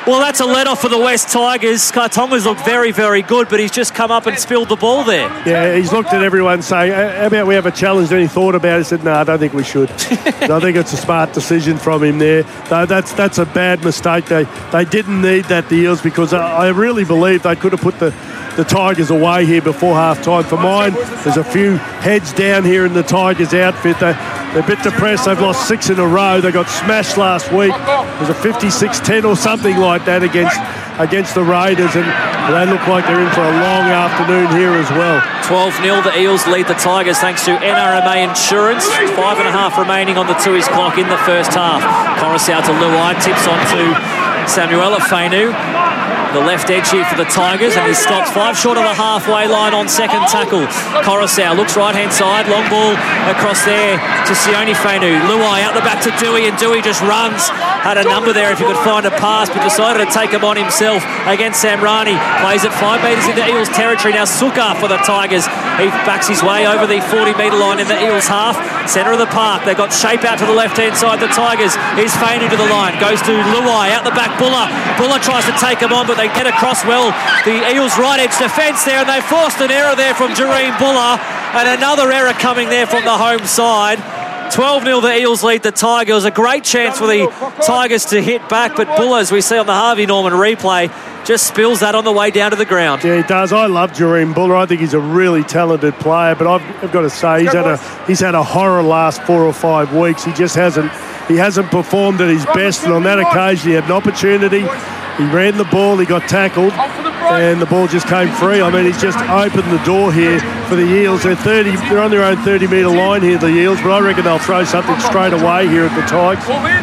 Well, that's a let-off for the West Tigers. Tonga's looked very, very good, but he's just come up and spilled the ball there. Yeah, he's looked at everyone saying, how about we have a challenge? And he thought about it. He said, no, I don't think we should. I think it's a smart decision from him there. Though that's that's a bad mistake. They they didn't need that, the Eels, because I, I really believe they could have put the, the Tigers away here before half-time. For mine, there's a few heads down here in the Tigers outfit. They, they're a bit depressed. They've lost six in a row. They got smashed last week. It was a fifty-six ten or something like that against against the Raiders, and they look like they're in for a long afternoon here as well. twelve nil, the Eels lead the Tigers thanks to N R M A Insurance. Five and a half remaining on the Tui's clock in the first half. Coruscant to Luai, tips on to Samuela Fainu. The left edge here for the Tigers, and he's stopped five short of the halfway line on second tackle. Coruscant looks right-hand side, long ball across there to Sione Fainu. Luai out the back to Dewey, and Dewey just runs. Had a number there if he could find a pass, but decided to take him on himself against Samrani. Plays it five metres into Eels territory. Now Sukkar for the Tigers. He backs his way over the forty metre line in the Eels half. Centre of the park. They've got shape out to the left-hand side, the Tigers. Here's Fainu to the line. Goes to Luai, out the back, Buller. Buller tries to take him on, but they get across well. The Eels right edge defence there, and they forced an error there from Jareen Buller, and another error coming there from the home side. twelve nil, the Eels lead the Tigers. A great chance for the Tigers to hit back, but Buller, as we see on the Harvey Norman replay, just spills that on the way down to the ground. Yeah, he does. I love Jareen Buller. I think he's a really talented player, but I've, I've got to say he's had a he's had a horror last four or five weeks. He just hasn't he hasn't performed at his best, and on that occasion he had an opportunity. He ran the ball, he got tackled, and the ball just came free. I mean, he's just opened the door here for the Eels. They're thirty. They're on their own thirty metre line here, the Eels, but I reckon they'll throw something straight away here at the Tigers.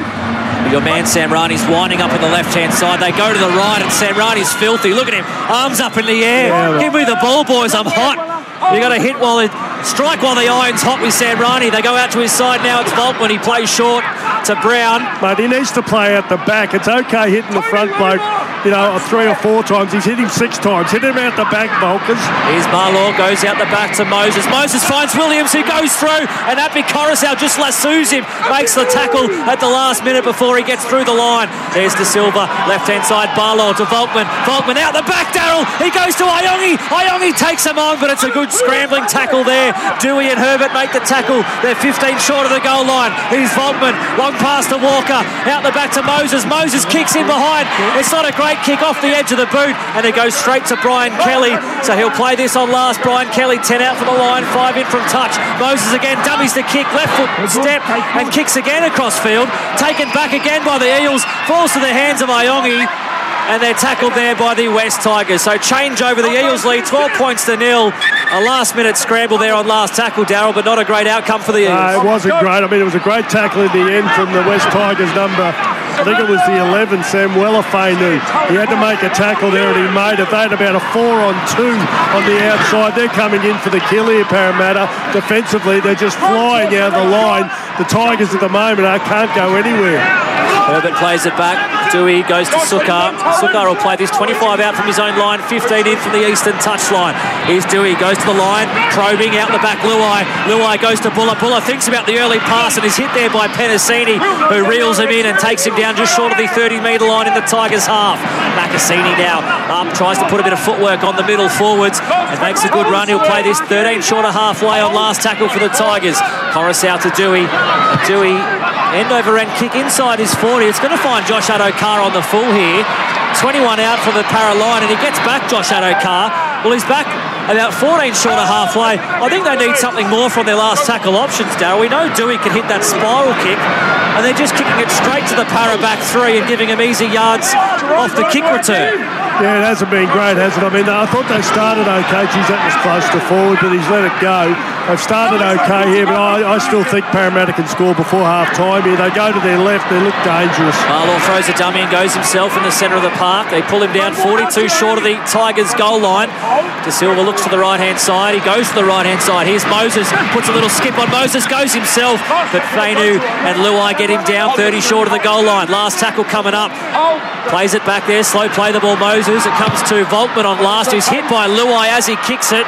Your man Samrani's winding up on the left-hand side. They go to the right, and Samrani's filthy. Look at him, arms up in the air. Yeah, give me the ball, boys. I'm hot. You got to hit while it strike while the iron's hot with Samrani. They go out to his side now. It's Volkman. He plays short to Brown. But he needs to play at the back. It's okay hitting the front bloke, you know, three or four times. He's hit him six times. Hit him out the back, Volkers. Here's Marlaw, goes out the back to Moses. Moses finds Williams, who goes through, and Api Coruscant just lassoes him, makes the tackle at the last minute before he gets through the line. There's De Silva, left-hand side, Barlow to Volkman. Volkman out the back, Darryl. He goes to Iongi. Iongi takes him on, but it's a good scrambling tackle there. Dewey and Herbert make the tackle. They're fifteen short of the goal line. Here's Volkman, long pass to Walker, out the back to Moses. Moses kicks in behind. It's not a great kick off the edge of the boot, and it goes straight to Brian Kelly. So he'll play this on last. Brian Kelly, ten out for the line, five in from touch. Moses again dummies the kick, left foot step, and kicks again across field. Taken back again by the Eels, falls to the hands of Iongi, and they're tackled there by the West Tigers. So change over, the Eels lead twelve points to nil. A last minute scramble there on last tackle, Darryl, but not a great outcome for the Eels. Uh, it wasn't great. I mean, it was a great tackle in the end from the West Tigers number, I think it was the eleven, Samuela Fainu. He had to make a tackle there, and he made it. They had about a four on two on the outside. They're coming in for the kill here, Parramatta. Defensively, they're just flying out of the line. The Tigers at the moment uh, can't go anywhere. Herbert plays it back. Dewey goes to Sukkar. Sukkar will play this twenty-five out from his own line, fifteen in from the eastern touchline. Here's Dewey, goes to the line, probing out the back. Luai. Luai goes to Buller. Buller thinks about the early pass and is hit there by Penasini, who reels him in and takes him down just short of the thirty metre line in the Tigers' half. Macassini now up, tries to put a bit of footwork on the middle forwards and makes a good run. He'll play this thirteen short of halfway on last tackle for the Tigers. Coruscant to Dewey. Dewey, end over end kick inside his forty. It's going to find Josh Addo-Carr on the full here. twenty-one out for the Para line, and he gets back Josh Addo-Carr. Well, he's back about fourteen short of halfway. I think they need something more from their last tackle options, Darryl. We know Dewey can hit that spiral kick, and they're just kicking it straight to the Para back three and giving him easy yards off the kick return. Yeah, it hasn't been great, has it? I mean, I thought they started okay. Geez, that was close to forward, but he's let it go. They've started okay here, but I, I still think Parramatta can score before half-time here. They go to their left, they look dangerous. Marlaw throws a dummy and goes himself in the centre of the park. They pull him down forty-two short of the Tigers' goal line. De Silva looks to the right-hand side. He goes to the right-hand side. Here's Moses, puts a little skip on Moses, goes himself, but Fainu and Luai get him down thirty short of the goal line. Last tackle coming up. Plays it back there, slow play the ball Moses. It comes to Volkman on last, who's hit by Luai as he kicks it.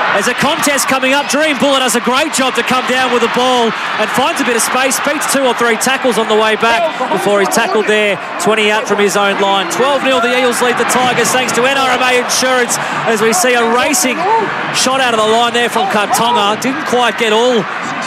There's a contest coming up. Dream Bullet does a great job to come down with the ball and finds a bit of space, beats two or three tackles on the way back before he's tackled there, twenty out from his own line. twelve nil, the Eels lead the Tigers thanks to N R M A Insurance as we see a racing shot out of the line there from Kartonga. Didn't quite get all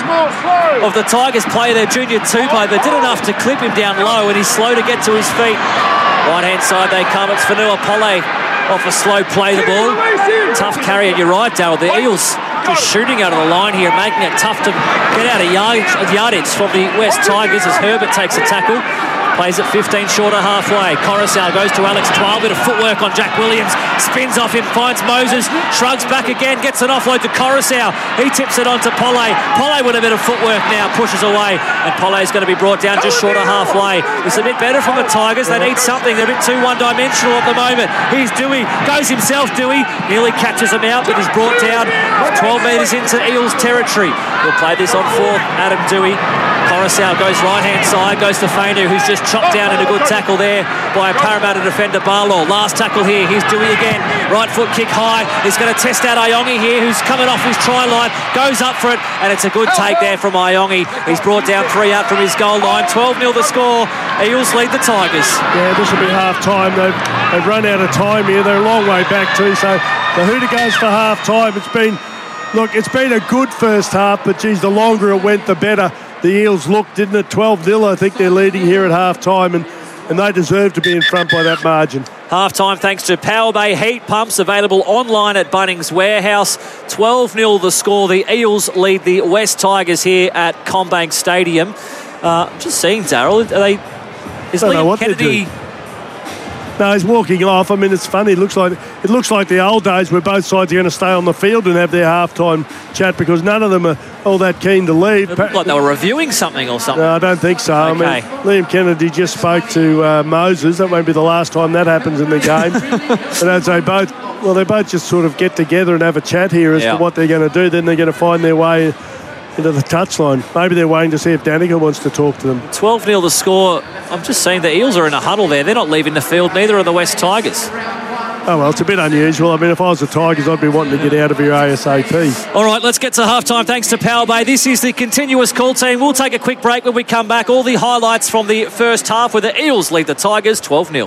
of the Tigers play their junior two play, but did enough to clip him down low, and he's slow to get to his feet. Right-hand side they come. It's Fanua Pole off a slow play the ball. Tough carry, and you're right, Darryl. The Eels just shooting out of the line here, making it tough to get out of yardage, yardage from the West Tigers as Herbert takes a tackle. Plays it fifteen short of halfway. Coruscant goes to Alex twelve. Bit of footwork on Jack Williams. Spins off him, finds Moses. Shrugs back again. Gets an offload to Coruscant. He tips it on to Pole. Pole with a bit of footwork now. Pushes away. And Pole is going to be brought down just short of halfway. It's a bit better from the Tigers. They need something. They're a bit too one-dimensional at the moment. Here's Dewey. Goes himself, Dewey. Nearly catches him out, but he's brought down twelve metres into Eels territory. We'll play this on fourth. Adam Dewey. Coruscant goes right-hand side. Goes to Fainu, who's just chopped down in a good tackle there by a Parramatta defender, Barlaw. Last tackle here. Here's Dewey again. Right foot kick high. He's going to test out Iongi here, who's coming off his try line. Goes up for it, and it's a good take there from Iongi. He's brought down three out from his goal line. twelve nil the score. Eels lead the Tigers. Yeah, this will be half-time. They've, they've run out of time here. They're a long way back too, so the Hooter goes for half-time. It's been, look, it's been a good first half, but, geez, the longer it went, the better the Eels looked, didn't it? twelve nil, I think they're leading here at half-time, and, and they deserve to be in front by that margin. Half-time thanks to Power Bay Heat Pumps, available online at Bunnings Warehouse. twelve nil the score. The Eels lead the West Tigers here at CommBank Stadium. Uh, just seeing, Darryl, are they... Is Liam Kennedy... No, he's walking off. I mean, it's funny. It looks like it looks like the old days where both sides are going to stay on the field and have their halftime chat because none of them are all that keen to leave. It looked like they were reviewing something or something. No, I don't think so. Okay. I mean, Liam Kennedy just spoke to uh, Moses. That won't be the last time that happens in the game. But as they both, well, they both just sort of get together and have a chat here as yeah. to what they're going to do. Then they're going to find their way into the touchline. Maybe they're waiting to see if Danica wants to talk to them. twelve nil the score. I'm just saying the Eels are in a huddle there. They're not leaving the field. Neither are the West Tigers. Oh, well, it's a bit unusual. I mean, if I was the Tigers, I'd be wanting to get out of here ASAP. All right, let's get to halftime. Thanks to Power Bay. This is the continuous call team. We'll take a quick break when we come back. All the highlights from the first half where the Eels lead the Tigers twelve nil.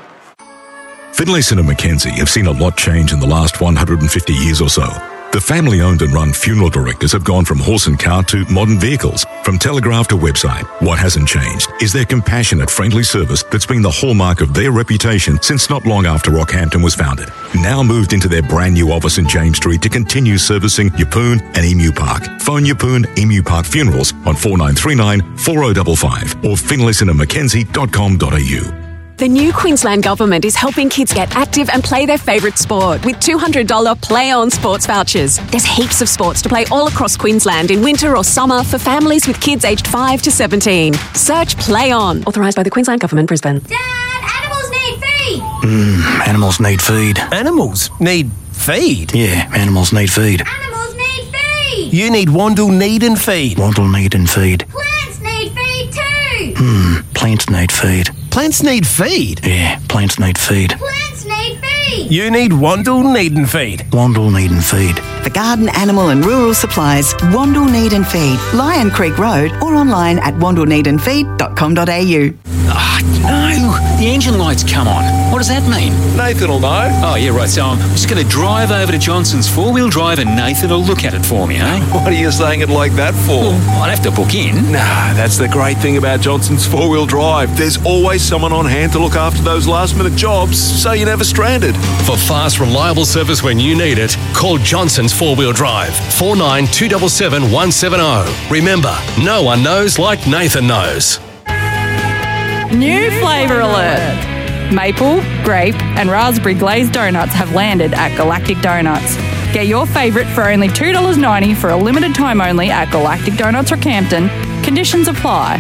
Finlayson and Mackenzie have seen a lot change in the last one hundred fifty years or so. The family-owned and run funeral directors have gone from horse and cart to modern vehicles, from telegraph to website. What hasn't changed is their compassionate, friendly service that's been the hallmark of their reputation since not long after Rockhampton was founded. Now moved into their brand new office in James Street to continue servicing Yeppoon and Emu Park. Phone Yeppoon Emu Park Funerals on four nine three nine, four zero five five or finlayson and mackenzie dot com dot a u. The new Queensland Government is helping kids get active and play their favourite sport with two hundred dollars Play On sports vouchers. There's heaps of sports to play all across Queensland in winter or summer for families with kids aged five to seventeen. Search Play On. Authorised by the Queensland Government, Brisbane. Dad, animals need feed. Mmm, animals need feed. Animals need feed? Yeah, animals need feed. Animals need feed. You need Wandle Need and Feed. Wandle Need and Feed. Plants need feed too. Mmm, plants need feed. Plants need feed? Yeah, plants need feed. Plants need feed. You need Wandle Need and Feed. Wandle Need and Feed. For garden, animal and rural supplies, Wandle Need and Feed, Lion Creek Road or online at wandle need and feed dot com dot a u. Ah, no, the engine light's come on. What does that mean? Nathan will know. Oh, yeah, right, so I'm just going to drive over to Johnson's four-wheel drive and Nathan will look at it for me, eh? What are you saying it like that for? Well, I'd have to book in. Nah, that's the great thing about Johnson's four-wheel drive. There's always someone on hand to look after those last-minute jobs, so you're never stranded. For fast, reliable service when you need it, call Johnson's four-wheel drive, four nine two seven seven one seven zero. Remember, no one knows like Nathan knows. New flavour alert! Maple, grape and raspberry glazed donuts have landed at Galactic Donuts. Get your favourite for only two dollars ninety for a limited time only at Galactic Donuts Rockhampton. Conditions apply.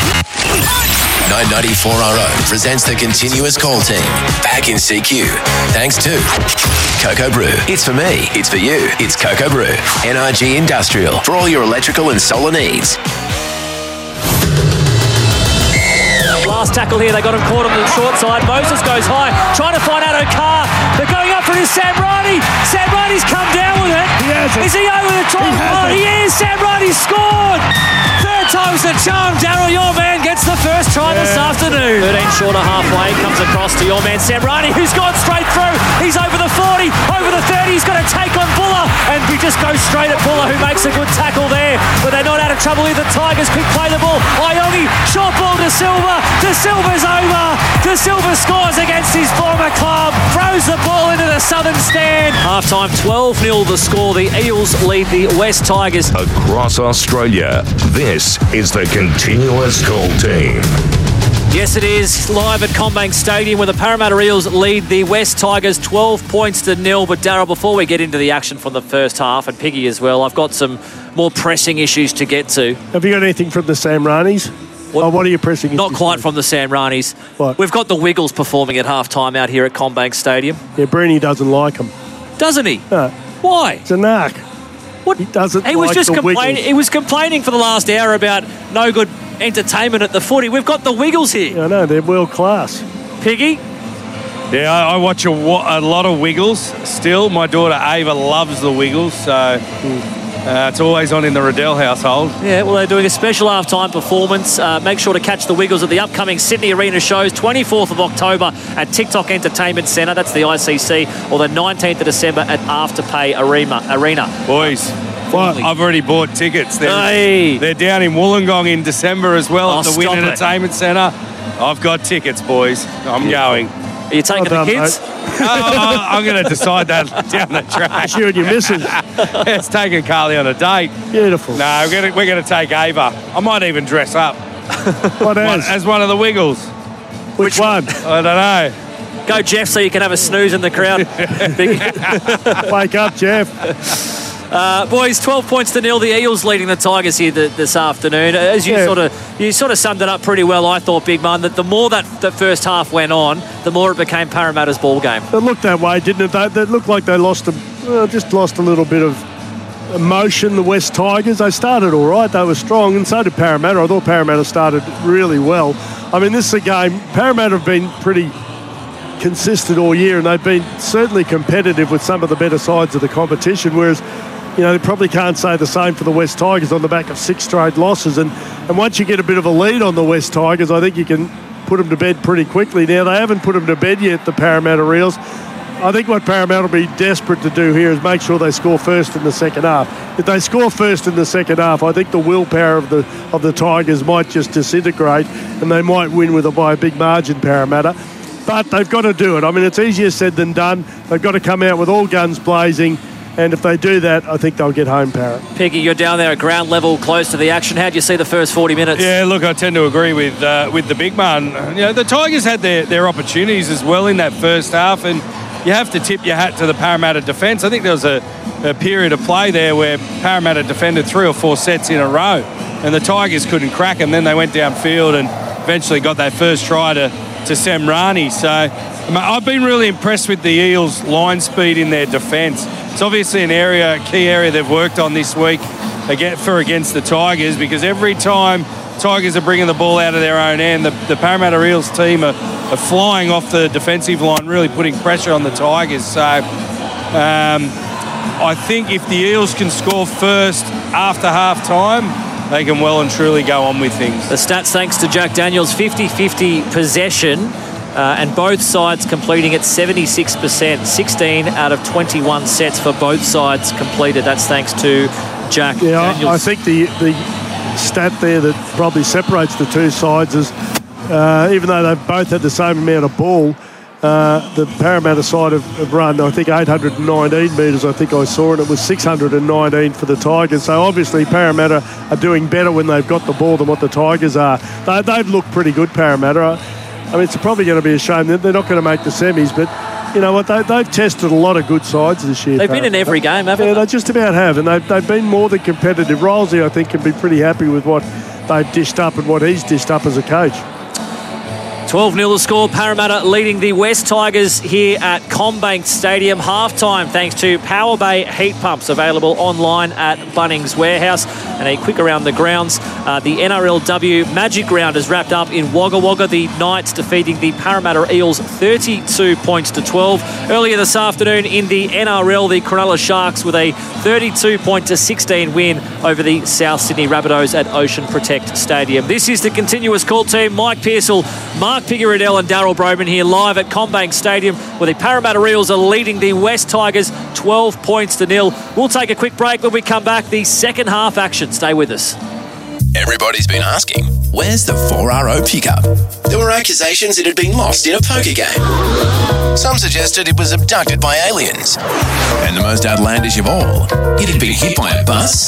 nine ninety-four R O presents the continuous call team. Back in C Q. Thanks to Cocoa Brew. It's for me. It's for you. It's Cocoa Brew. N R G Industrial. For all your electrical and solar needs. Last tackle here. They got him caught on the short side. Moses goes high, trying to find out O'Carr. They're going up for his Sam Riley. Sam Riley's come down with it. He has it. Is he over the top? He Oh, he is. Sam Riley scored. Third time's the charm. Daryl, your man gets the first try yeah. this afternoon. thirteen short of halfway. Comes across to your man Sam Riley, who's gone straight through. He's over the forty, over the thirty. He's going to take on Buller. And we just go straight at Buller, who makes a good tackle there. But they're not out of trouble here. The Tigers quick play the ball. Iogi, short ball to Silva. De Silva's over. De Silva scores against his former club. Throws the ball into the southern stand. Half-time twelve nil the score. The Eels lead the West Tigers. Across Australia, this is the Continuous Call Team. Yes, it is. Live at CommBank Stadium where the Parramatta Eels lead the West Tigers twelve points to nil. But Darryl, before we get into the action from the first half, and Piggy as well, I've got some more pressing issues to get to. Have you got anything from the Sam Ranis? What, oh, what are you pressing? Not quite from the Sam Ranis. What? We've got the Wiggles performing at half-time out here at CommBank Stadium. Yeah, Breeny doesn't like them. Doesn't he? No. Why? It's a narc. What? He doesn't he was like just the complaining. Wiggles. He was complaining for the last hour about no good entertainment at the footy. We've got the Wiggles here. Yeah, I know, they're world class. Piggy? Yeah, I, I watch a, a lot of Wiggles still. My daughter Ava loves the Wiggles, so uh, it's always on in the Riddell household. Yeah, well, they're doing a special halftime performance. Uh, make sure to catch the Wiggles at the upcoming Sydney Arena shows, twenty-fourth of October at TikTok Entertainment Centre. That's the I C C, or the nineteenth of December at Afterpay Arena. Arena. Boys. Well, I've already bought tickets. They're, hey. they're down in Wollongong in December as well oh, at the Wynn Entertainment Centre. I've got tickets, boys. I'm going. Are you taking well the done, kids? oh, I'm going to decide that down the track. You and your missus. It's taking Carly on a date. Beautiful. No, we're going to, we're going to take Ava. I might even dress up. What as? As one of the Wiggles. Which one? I don't know. Go, Jeff, so you can have a snooze in the crowd. Wake up, Jeff. Uh, boys, twelve points to nil. The Eels leading the Tigers here the, this afternoon. As you yeah. sort of you sort of summed it up pretty well, I thought, Big Man, that the more that the first half went on, the more it became Parramatta's ball game. It looked that way, didn't it? They, they looked like they lost a, uh, just lost a little bit of emotion, the West Tigers. They started all right. They were strong, and so did Parramatta. I thought Parramatta started really well. I mean, this is a game. Parramatta have been pretty consistent all year, and they've been certainly competitive with some of the better sides of the competition, whereas you know, they probably can't say the same for the West Tigers on the back of six straight losses. And, and once you get a bit of a lead on the West Tigers, I think you can put them to bed pretty quickly. Now, they haven't put them to bed yet, the Parramatta Eels. I think what Parramatta will be desperate to do here is make sure they score first in the second half. If they score first in the second half, I think the willpower of the of the Tigers might just disintegrate and they might win with a, by a big margin, Parramatta. But they've got to do it. I mean, it's easier said than done. They've got to come out with all guns blazing. And if they do that, I think they'll get home, Parrot. Piggy, you're down there at ground level, close to the action. How do you see the first forty minutes? Yeah, look, I tend to agree with uh, with the big man. You know, the Tigers had their, their opportunities as well in that first half, and you have to tip your hat to the Parramatta defence. I think there was a, a period of play there where Parramatta defended three or four sets in a row, and the Tigers couldn't crack them. Then they went downfield and eventually got that first try to, to Sam Rani. So I've been really impressed with the Eels' line speed in their defence. It's obviously an area, a key area they've worked on this week for against the Tigers, because every time Tigers are bringing the ball out of their own end, the, the Parramatta Eels team are, are flying off the defensive line, really putting pressure on the Tigers. So um, I think if the Eels can score first after half-time, they can well and truly go on with things. The stats, thanks to Jack Daniels, fifty-fifty possession. Uh, and both sides completing at seventy-six percent, sixteen out of twenty-one sets for both sides completed. That's thanks to Jack yeah, Daniels. I, I think the, the stat there that probably separates the two sides is uh, even though they've both had the same amount of ball, uh, the Parramatta side have, have run, I think, eight hundred nineteen metres, I think I saw, and it was six hundred nineteen for the Tigers. So obviously Parramatta are doing better when they've got the ball than what the Tigers are. They, they've looked pretty good, Parramatta. I mean, it's probably going to be a shame that they're not going to make the semis, but you know what? They, they've tested a lot of good sides this year. They've been in every game, haven't yeah, they? they just about have, and they've, they've been more than competitive. Rolsey, I think, can be pretty happy with what they've dished up and what he's dished up as a coach. twelve nil the score. Parramatta leading the West Tigers here at CommBank Stadium. Half-time thanks to Power Bay Heat Pumps, available online at Bunnings Warehouse. And a quick around the grounds. Uh, the N R L W Magic Round is wrapped up in Wagga Wagga. The Knights defeating the Parramatta Eels thirty-two points to twelve. Earlier this afternoon in the N R L, the Cronulla Sharks with a thirty-two point to sixteen win over the South Sydney Rabbitohs at Ocean Protect Stadium. This is the continuous call team. Mike Pearsall, Mark Piggeridell and Daryl Broman here live at CommBank Stadium, where the Parramatta Eels are leading the West Tigers twelve points to nil. We'll take a quick break. When we come back, the second half action. Stay with us. Everybody's been asking, where's the four R O pickup? There were accusations it had been lost in a poker game. Some suggested it was abducted by aliens. And the most outlandish of all, it had been hit by a bus.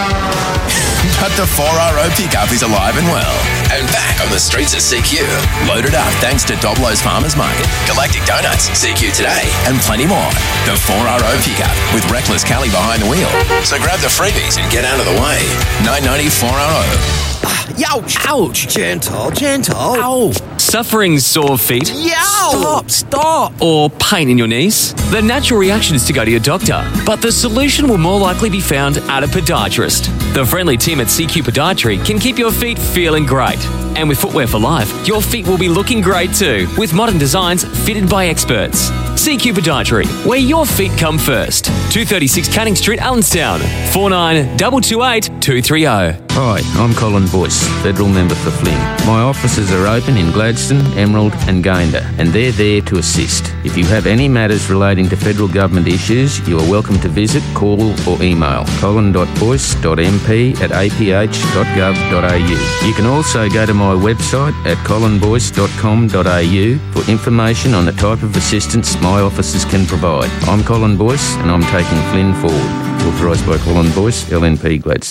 But the four R O pickup is alive and well, and back on the streets of C Q. Loaded up thanks to Doblo's Farmers Market, Galactic Donuts, C Q Today, and plenty more. The four R O pickup with Reckless Kelly behind the wheel. So grab the freebies and get out of the way. nine ninety four R O. Ouch! Ouch! Gentle, gentle. Ow! Suffering sore feet? Yow! Stop, stop! Or pain in your knees? The natural reaction is to go to your doctor, but the solution will more likely be found at a podiatrist. The friendly team at C Q Podiatry can keep your feet feeling great. And with Footwear for Life, your feet will be looking great too, with modern designs fitted by experts. C Q Podiatry, where your feet come first. two thirty-six Canning Street, Allenstown. four nine two two eight two three zero. Hi, I'm Colin Boyce, Federal Member for Flynn. My offices are open in Gladstone, Emerald and Gayndah, and they're there to assist. If you have any matters relating to federal government issues, you are welcome to visit, call or email colin dot boyce dot m p at a p h dot gov dot a u. You can also go to my website at colin boyce dot com dot a u for information on the type of assistance my offices can provide. I'm Colin Boyce and I'm taking Flynn forward. Authorised by Colin Boyce, L N P Gladstone.